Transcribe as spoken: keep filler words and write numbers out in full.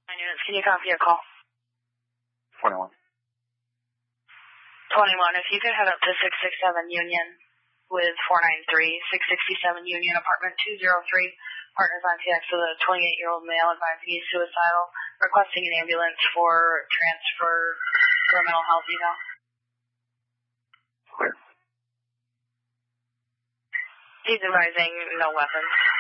Nine units, can you copy your call? twenty-one. twenty-one, if you could head up to six sixty-seven Union with four nine three, six sixty-seven Union, apartment two oh three, partners on T X with a twenty-eight-year-old male advising he's suicidal, requesting an ambulance for transfer for a mental health eval. Clear. He's advising no weapons.